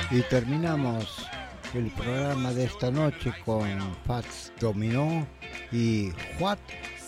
Y terminamos el programa de esta noche con Fats Domino y What